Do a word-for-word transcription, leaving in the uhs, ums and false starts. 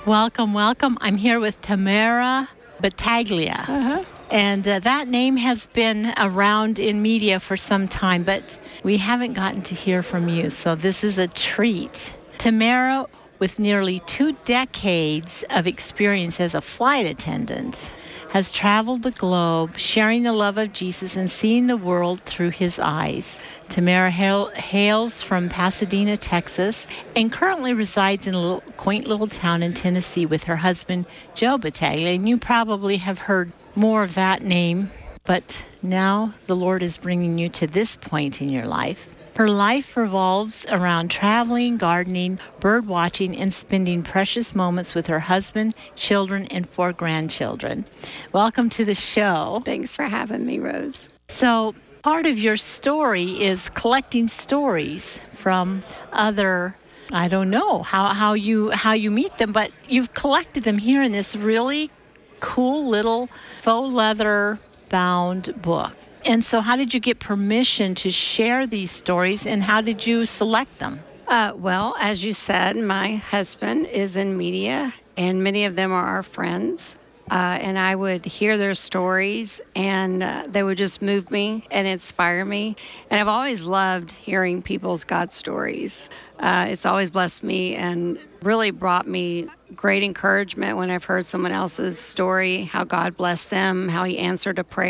Welcome, welcome. I'm here with Tamara Battaglia. Uh-huh. And uh, that name has been around in media for some time, but we haven't gotten to hear from you, so this is a treat. Tamara, with nearly two decades of experience as a flight attendant, has traveled the globe, sharing the love of Jesus and seeing the world through his eyes. Tamara hail, hails from Pasadena, Texas, and currently resides in a little, quaint little town in Tennessee with her husband, Joe Battaglia. And you probably have heard more of that name, but now the Lord is bringing you to this point in your life. Her life revolves around traveling, gardening, bird watching, and spending precious moments with her husband, children, and four grandchildren. Welcome to the show. Thanks for having me, Rose. So, part of your story is collecting stories from other, I don't know how, how you how you meet them, but you've collected them here in this really cool little faux leather bound book. And so how did you get permission to share these stories, and how did you select them? Uh, well, as you said, my husband is in media, and many of them are our friends. Uh, and I would hear their stories, and uh, they would just move me and inspire me. And I've always loved hearing people's God stories. Uh, it's always blessed me and really brought me great encouragement when I've heard someone else's story, how God blessed them, how he answered a prayer.